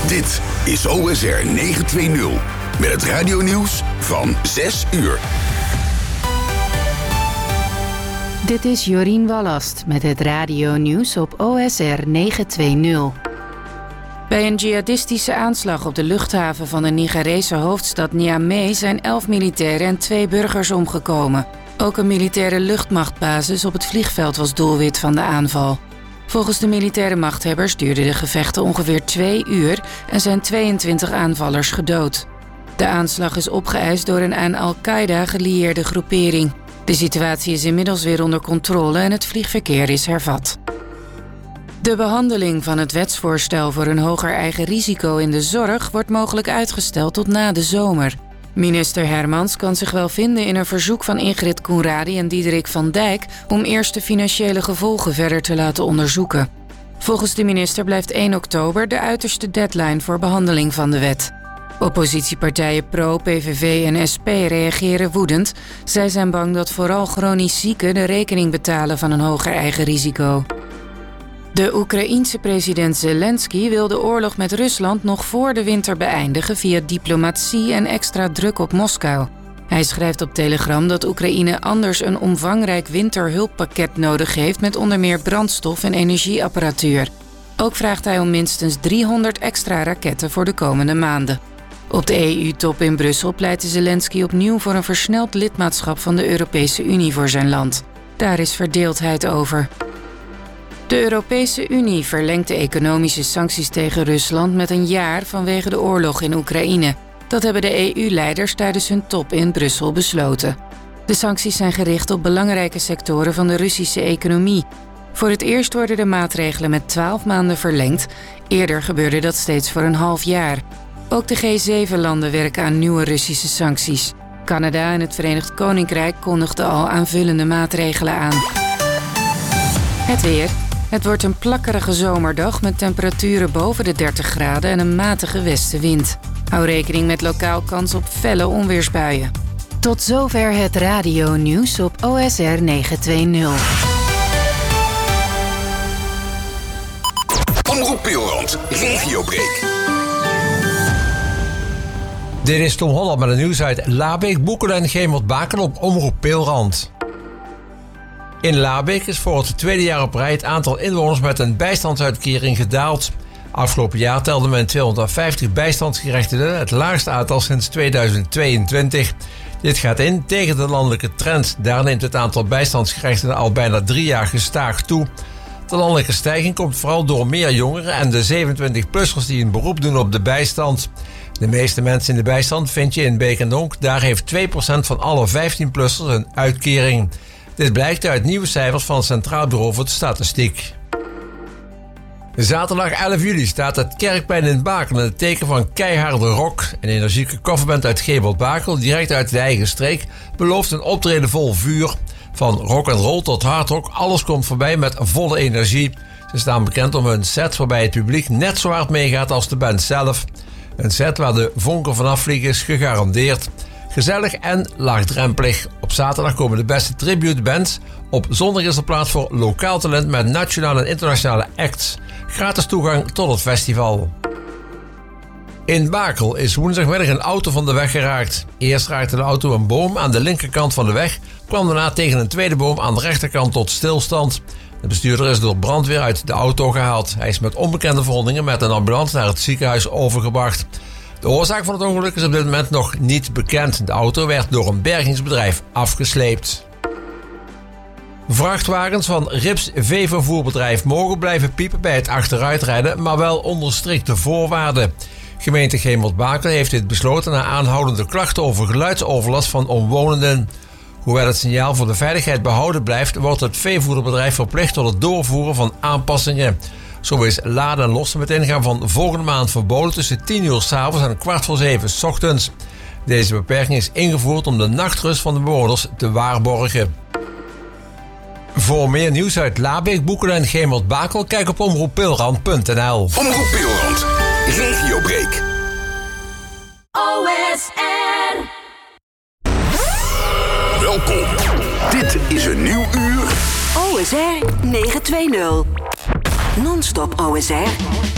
Dit is OSR 920 met het radionieuws van 6 uur. Dit is Jorien Wallast met het radionieuws op OSR 920. Bij een jihadistische aanslag op de luchthaven van de Nigerese hoofdstad Niamey zijn 11 militairen en 2 burgers omgekomen. Ook een militaire luchtmachtbasis op het vliegveld was doelwit van de aanval. Volgens de militaire machthebbers duurden de gevechten ongeveer 2 uur en zijn 22 aanvallers gedood. De aanslag is opgeëist door een aan Al-Qaeda gelieerde groepering. De situatie is inmiddels weer onder controle en het vliegverkeer is hervat. De behandeling van het wetsvoorstel voor een hoger eigen risico in de zorg wordt mogelijk uitgesteld tot na de zomer. Minister Hermans kan zich wel vinden in een verzoek van Ingrid Koenradi en Diederik van Dijk om eerst de financiële gevolgen verder te laten onderzoeken. Volgens de minister blijft 1 oktober de uiterste deadline voor behandeling van de wet. Oppositiepartijen PRO, PVV en SP reageren woedend. Zij zijn bang dat vooral chronisch zieken de rekening betalen van een hoger eigen risico. De Oekraïense president Zelensky wil de oorlog met Rusland nog voor de winter beëindigen via diplomatie en extra druk op Moskou. Hij schrijft op Telegram dat Oekraïne anders een omvangrijk winterhulppakket nodig heeft met onder meer brandstof en energieapparatuur. Ook vraagt hij om minstens 300 extra raketten voor de komende maanden. Op de EU-top in Brussel pleitte Zelensky opnieuw voor een versneld lidmaatschap van de Europese Unie voor zijn land. Daar is verdeeldheid over. De Europese Unie verlengt de economische sancties tegen Rusland met een jaar vanwege de oorlog in Oekraïne. Dat hebben de EU-leiders tijdens hun top in Brussel besloten. De sancties zijn gericht op belangrijke sectoren van de Russische economie. Voor het eerst worden de maatregelen met 12 maanden verlengd. Eerder gebeurde dat steeds voor een half jaar. Ook de G7-landen werken aan nieuwe Russische sancties. Canada en het Verenigd Koninkrijk kondigden al aanvullende maatregelen aan. Het weer. Het wordt een plakkerige zomerdag met temperaturen boven de 30 graden en een matige westenwind. Hou rekening met lokaal kans op felle onweersbuien. Tot zover het radionieuws op OSR 920. Omroep Pilrand, regiobreak. Dit is Tom Holland met het nieuws uit Labeek, Boekelen en Gemert-Bakel op Omroep Pilrand. In Labeek is voor het tweede jaar op rij het aantal inwoners met een bijstandsuitkering gedaald. Afgelopen jaar telde men 250 bijstandsgerechtigden, het laagste aantal sinds 2022. Dit gaat in tegen de landelijke trend. Daar neemt het aantal bijstandsgerechtigden al bijna 3 jaar gestaag toe. De landelijke stijging komt vooral door meer jongeren en de 27-plussers die een beroep doen op de bijstand. De meeste mensen in de bijstand vind je in Beek en Donk. Daar heeft 2% van alle 15-plussers een uitkering. Dit blijkt uit nieuwe cijfers van het Centraal Bureau voor de Statistiek. Zaterdag 11 juli staat het Kerkplein in Bakel in het teken van keiharde rock. Een energieke coverband uit Gemert-Bakel, direct uit de eigen streek, belooft een optreden vol vuur. Van rock and roll tot hardrock, alles komt voorbij met volle energie. Ze staan bekend om hun set waarbij het publiek net zo hard meegaat als de band zelf. Een set waar de vonken vanaf vliegen is gegarandeerd. Gezellig en laagdrempelig. Op zaterdag komen de beste tributebands. Op zondag is er plaats voor lokaal talent met nationale en internationale acts. Gratis toegang tot het festival. In Bakel is woensdagmiddag een auto van de weg geraakt. Eerst raakte de auto een boom aan de linkerkant van de weg, kwam daarna tegen een tweede boom aan de rechterkant tot stilstand. De bestuurder is door brandweer uit de auto gehaald. Hij is met onbekende verwondingen met een ambulance naar het ziekenhuis overgebracht. De oorzaak van het ongeluk is op dit moment nog niet bekend. De auto werd door een bergingsbedrijf afgesleept. Vrachtwagens van Rips Veevervoerbedrijf mogen blijven piepen bij het achteruitrijden, maar wel onder strikte voorwaarden. Gemeente Gemert-Bakel heeft dit besloten na aanhoudende klachten over geluidsoverlast van omwonenden. Hoewel het signaal voor de veiligheid behouden blijft, wordt het veevoederbedrijf verplicht tot het doorvoeren van aanpassingen. Zo is laden en lossen met ingang van volgende maand verboden tussen 10 uur 's avonds en 6:15 's ochtends. Deze beperking is ingevoerd om de nachtrust van de bewoners te waarborgen. Voor meer nieuws uit Labeek, Boekelen en Gemert-Bakel, kijk op omroeppilrand.nl. Omroep Pilrand, regiobreak. OSR. Welkom. Dit is een nieuw uur. OSR 920. Non-stop OSR.